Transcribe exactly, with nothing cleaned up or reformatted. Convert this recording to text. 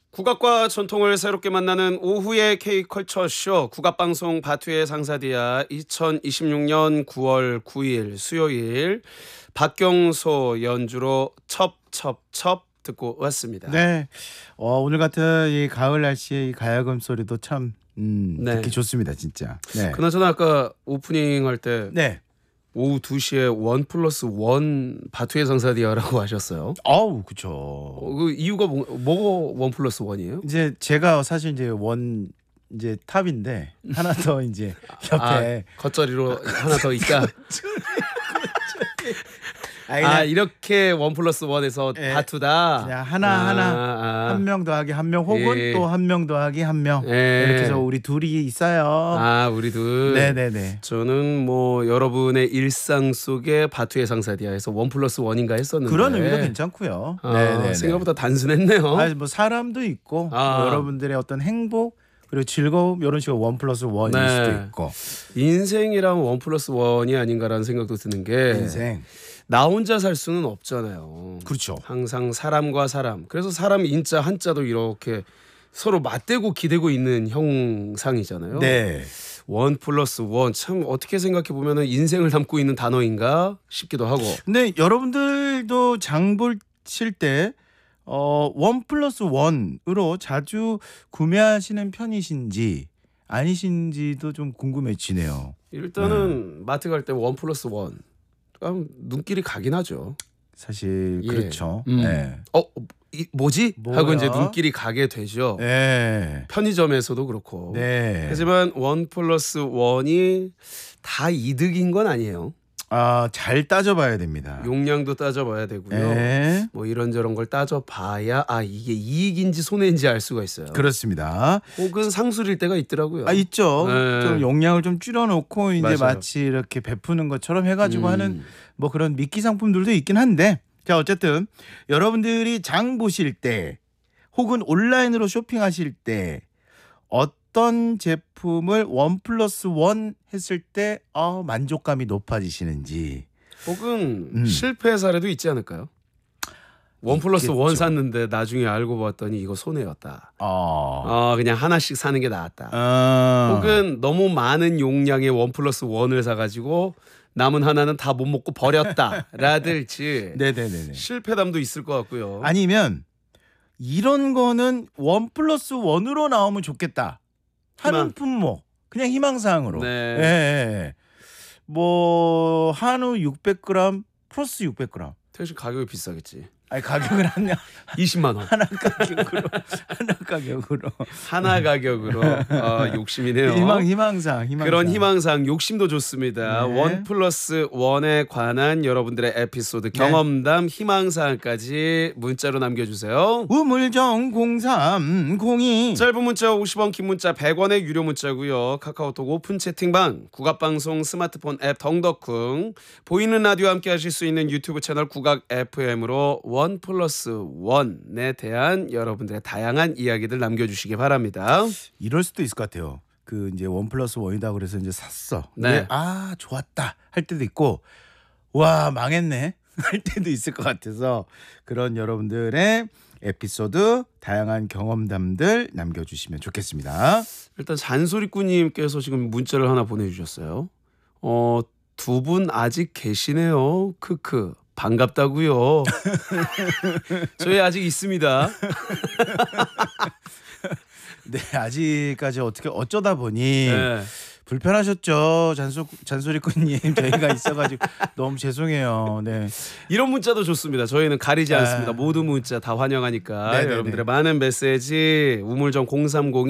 국악과 전통을 새롭게 만나는 오후의 K컬처쇼 국악방송 바투의 상사디아 이천이십육 년 구월 구일 수요일 박경소 연주로 첩첩첩 듣고 왔습니다. 네, 어, 오늘 같은 이 가을 날씨의 이 가야금 소리도 참 음, 네. 듣기 좋습니다, 진짜. 네. 그나저나 아까 오프닝 할 때 네. 오후 두 시에 원 플러스 원 바투의 상사디아라고 하셨어요. 어우, 그쵸. 어, 그 이유가 뭐, 뭐가 원 플러스 원이에요? 이제 제가 사실 이제 원 이제 탑인데 하나 더 이제 옆에 아, 겉절이로 하나 더 있다. 아니, 아 그냥, 이렇게 원 플러스 원에서 예, 바투다. 그냥 하나 아, 하나 아. 한 명 더하기 한 명 혹은 예. 또 한 명 더하기 한 명 예. 이렇게 해서 우리 둘이 있어요. 아 우리 둘. 네네네. 저는 뭐 여러분의 일상 속에 바투의 상사디아에서 원 플러스 원인가 했었는데 그런 의미도 괜찮고요. 아, 네네네. 생각보다 단순했네요. 아니, 뭐 사람도 있고 아. 뭐 여러분들의 어떤 행복 그리고 즐거움 이런 식으로 원 플러스 원일 네. 수도 있고. 인생이랑 원 플러스 원이 아닌가라는 생각도 드는 게 인생. 나 혼자 살 수는 없잖아요. 그렇죠. 항상 사람과 사람. 그래서 사람 인자 한자도 이렇게 서로 맞대고 기대고 있는 형상이잖아요. 네. 원 플러스 원 참 어떻게 생각해 보면은 인생을 담고 있는 단어인가 싶기도 하고. 근데 여러분들도 장 보실 때 어, 원 플러스 원으로 자주 구매하시는 편이신지 아니신지도 좀 궁금해지네요. 일단은 마트 갈 때 원 플러스 원. 그럼 눈길이 가긴 하죠. 사실 예. 그렇죠. 음. 네. 어, 이, 뭐지? 뭐야? 하고 이제 눈길이 가게 되죠. 네. 편의점에서도 그렇고. 네. 하지만 원 플러스 원이 다 이득인 건 아니에요. 아, 잘 따져봐야 됩니다. 용량도 따져봐야 되고요. 네. 뭐 이런저런 걸 따져봐야 아 이게 이익인지 손해인지 알 수가 있어요. 그렇습니다. 혹은 상술일 때가 있더라고요. 아, 있죠. 네. 좀 용량을 좀 줄여놓고 이제 맞아요. 마치 이렇게 베푸는 것처럼 해가지고 음. 하는 뭐 그런 미끼 상품들도 있긴 한데, 자 어쨌든 여러분들이 장 보실 때 혹은 온라인으로 쇼핑하실 때 어떤 제품을 원 플러스 원 했을 때 어, 만족감이 높아지시는지. 혹은 음. 실패 사례도 있지 않을까요? 원 플러스 있겠죠. 원 샀는데 나중에 알고 봤더니 이거 손해였다. 어. 어, 그냥 하나씩 사는 게 나았다. 어. 혹은 너무 많은 용량의 원 플러스 원을 사가지고 남은 하나는 다 못 먹고 버렸다라든지 네네네네. 실패담도 있을 것 같고요. 아니면 이런 거는 원 플러스 원으로 나오면 좋겠다 하는 희망. 품목, 그냥 희망사항으로. 네. 예, 예. 뭐 한우 육백 그램 플러스 육백 그램. 대신 가격이 비싸겠지. 아니 가격을 하냐? 이십만 원. 하나 가격으로 하나 가격으로. 하나 가격으로 아, 욕심이네요. 희망 희망상 희망상. 그런 희망상 욕심도 좋습니다. 네. 원 플러스 원에 관한 여러분들의 에피소드 네. 경험담 희망사항까지 문자로 남겨주세요. 우물정 공삼공이. 짧은 문자 오십 원, 긴 문자 백 원의 유료 문자고요. 카카오톡 오픈 채팅방, 국악방송 스마트폰 앱 덩덕쿵, 보이는 라디오 함께 하실 수 있는 유튜브 채널 국악 에프엠으로 원 플러스 원에 대한 여러분들의 다양한 이야기들 남겨주시기 바랍니다. 이럴 수도 있을 것 같아요. 그 이제 원 플러스 원이다 그래서 이제 샀어. 네. 근데 아 좋았다 할 때도 있고 와 망했네 할 때도 있을 것 같아서 그런 여러분들의 에피소드 다양한 경험담들 남겨주시면 좋겠습니다. 일단 잔소리꾼님께서 지금 문자를 하나 보내주셨어요. 어, 두 분 아직 계시네요. 크크. 반갑다고요. 저희 아직 있습니다. 네 아직까지 어떻게 어쩌다 보니 네. 불편하셨죠 잔소 잔소리꾼님 저희가 있어가지고 너무 죄송해요. 네. 이런 문자도 좋습니다. 저희는 가리지 아. 않습니다. 모두 문자 다 환영하니까 네네네. 여러분들의 많은 메시지 우물정 공삼공